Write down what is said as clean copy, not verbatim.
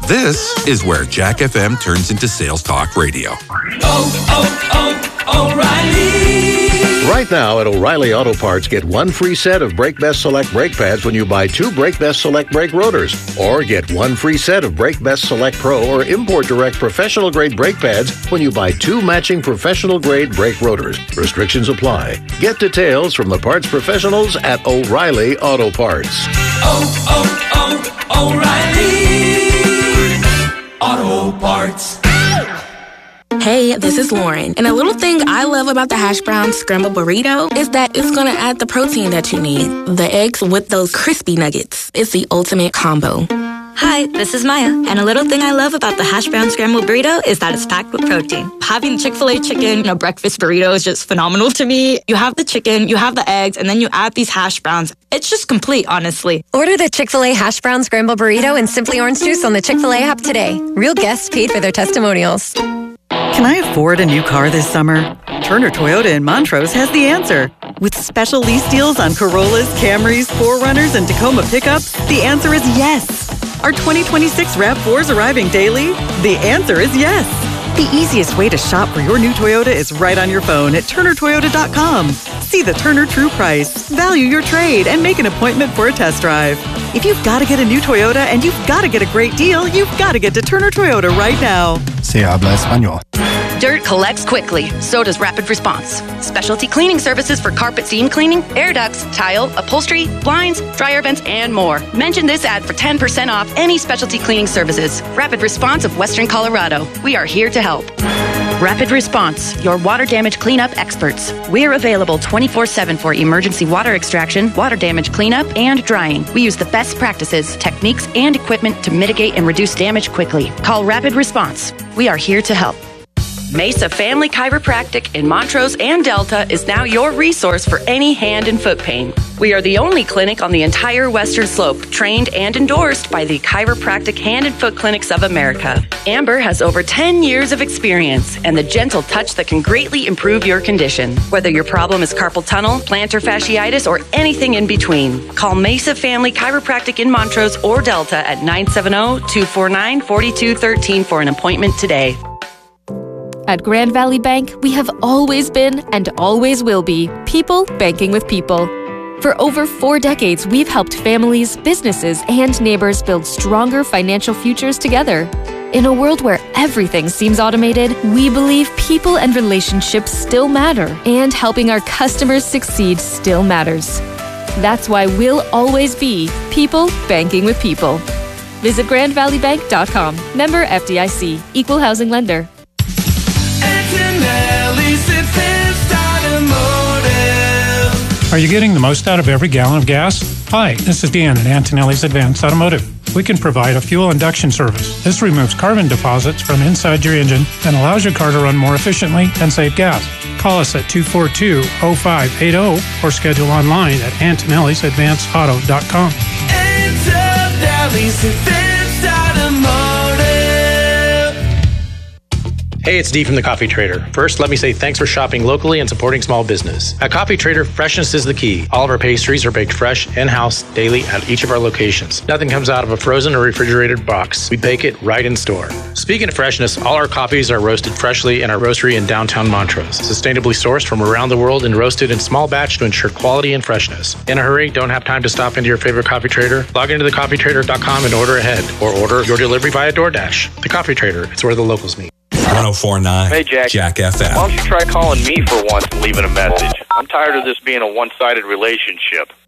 This is where Jack FM turns into Sales Talk Radio. O'Reilly! Right now at O'Reilly Auto Parts, get one free set of Brake Best Select brake pads when you buy 2 Brake Best Select brake rotors. Or get one free set of Brake Best Select Pro or Import Direct professional grade brake pads when you buy 2 matching professional grade brake rotors. Restrictions apply. Get details from the parts professionals at O'Reilly Auto Parts. O'Reilly Auto Parts. Hey, this is Lauren, and a little thing I love about the hash brown scrambled burrito is that it's going to add the protein that you need. The eggs with those crispy nuggets. It's the ultimate combo. Hi, this is Maya, and a little thing I love about the hash brown scrambled burrito is that it's packed with protein. Having Chick-fil-A chicken in a breakfast burrito is just phenomenal to me. You have the chicken, you have the eggs, and then you add these hash browns. It's just complete, honestly. Order the Chick-fil-A hash brown scrambled burrito and Simply Orange Juice on the Chick-fil-A app today. Real guests paid for their testimonials. Can I afford a new car this summer? Turner Toyota in Montrose has the answer. With special lease deals on Corollas, Camrys, 4Runners, and Tacoma pickups, the answer is yes. Are 2026 RAV4s arriving daily? The answer is yes. The easiest way to shop for your new Toyota is right on your phone at TurnerToyota.com. See the Turner True Price, value your trade, and make an appointment for a test drive. If you've got to get a new Toyota and you've got to get a great deal, you've got to get to Turner Toyota right now. Se habla español. Dirt collects quickly, so does Rapid Response. Specialty cleaning services for carpet seam cleaning, air ducts, tile, upholstery, blinds, dryer vents, and more. Mention this ad for 10% off any specialty cleaning services. Rapid Response of Western Colorado. We are here to help. Rapid Response, your water damage cleanup experts. We're available 24/7 for emergency water extraction, water damage cleanup, and drying. We use the best practices, techniques, and equipment to mitigate and reduce damage quickly. Call Rapid Response. We are here to help. Mesa Family Chiropractic in Montrose and Delta is now your resource for any hand and foot pain. We are the only clinic on the entire Western Slope, trained and endorsed by the Chiropractic Hand and Foot Clinics of America. Amber has over 10 years of experience and the gentle touch that can greatly improve your condition. Whether your problem is carpal tunnel, plantar fasciitis, or anything in between, call Mesa Family Chiropractic in Montrose or Delta at 970-249-4213 for an appointment today. At Grand Valley Bank, we have always been and always will be people banking with people. For over 4 decades, we've helped families, businesses, and neighbors build stronger financial futures together. In a world where everything seems automated, we believe people and relationships still matter, and helping our customers succeed still matters. That's why we'll always be people banking with people. Visit GrandValleyBank.com. Member FDIC. Equal housing lender. Are you getting the most out of every gallon of gas? Hi, this is Dan at Antonelli's Advanced Automotive. We can provide a fuel induction service. This removes carbon deposits from inside your engine and allows your car to run more efficiently and save gas. Call us at 242-0580 or schedule online at Antonelli'sAdvancedAuto.com. Antonelli's Advanced Automotive. Hey, it's Dee from The Coffee Trader. First, let me say thanks for shopping locally and supporting small business. At Coffee Trader, freshness is the key. All of our pastries are baked fresh, in-house, daily at each of our locations. Nothing comes out of a frozen or refrigerated box. We bake it right in store. Speaking of freshness, all our coffees are roasted freshly in our roastery in downtown Montrose. Sustainably sourced from around the world and roasted in small batch to ensure quality and freshness. In a hurry, don't have time to stop into your favorite coffee trader? Log into thecoffeetrader.com and order ahead, or order your delivery via DoorDash. The Coffee Trader, it's where the locals meet. 104.9 Hey, Jack FM. Why don't you try calling me for once and leaving a message? I'm tired of this being a one-sided relationship.